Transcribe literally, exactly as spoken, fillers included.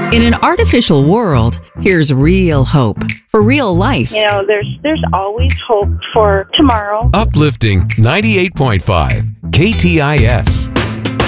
In an artificial world, here's real hope for real life. You know, there's there's always hope for tomorrow. Uplifting ninety-eight point five K T I S.